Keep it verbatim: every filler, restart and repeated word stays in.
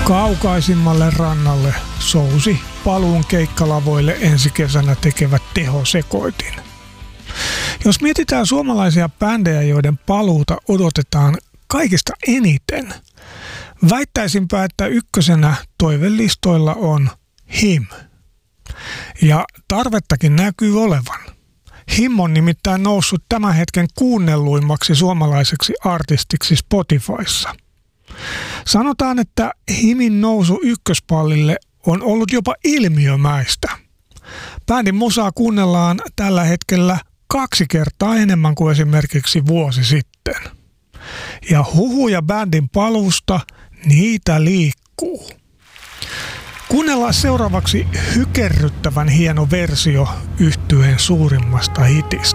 Kaukaisimmalle rannalle sousi paluun keikkalavoille ensi kesänä tekevät tehosekoitin. Jos mietitään suomalaisia bändejä, joiden paluuta odotetaan kaikista eniten, väittäisinpä, että ykkösenä toivelistoilla on H I M. Ja tarvettakin näkyy olevan. H I M on nimittäin noussut tämän hetken kuunnelluimmaksi suomalaiseksi artistiksi Spotifyssa. Sanotaan, että Himin nousu ykköspallille on ollut jopa ilmiömäistä. Bändin musaa kuunnellaan tällä hetkellä kaksi kertaa enemmän kuin esimerkiksi vuosi sitten. Ja huhuja bändin paluusta, niitä liikkuu. Kuunnellaan seuraavaksi hykerryttävän hieno versio yhtyeen suurimmasta hitistä.